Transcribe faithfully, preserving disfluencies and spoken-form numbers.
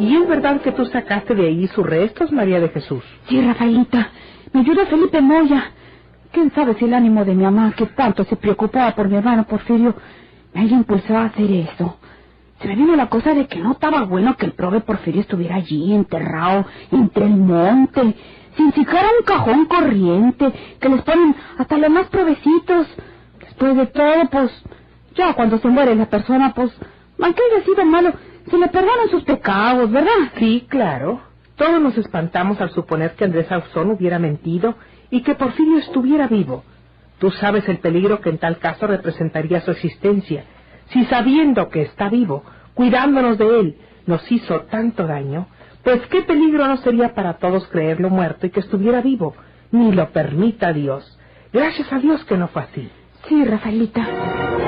¿Y es verdad que tú sacaste de ahí sus restos, María de Jesús? Sí, Rafaelita, me ayudó Felipe Moya. ¿Quién sabe si el ánimo de mi mamá, que tanto se preocupaba por mi hermano Porfirio, me haya impulsado a hacer eso? Se me vino la cosa de que no estaba bueno que el prove Porfirio estuviera allí, enterrado, entre el monte, sin siquiera un cajón corriente, que les ponen hasta los más provecitos. Después de todo, pues, ya cuando se muere la persona, pues, aunque haya sido malo, se le perdonan sus pecados, ¿verdad? Sí, claro. Todos nos espantamos al suponer que Andrés Ausón hubiera mentido y que Porfirio estuviera vivo. Tú sabes el peligro que en tal caso representaría su existencia. Si sabiendo que está vivo, cuidándonos de él, nos hizo tanto daño, pues qué peligro no sería para todos creerlo muerto y que estuviera vivo. Ni lo permita Dios. Gracias a Dios que no fue así. Sí, Rafaelita.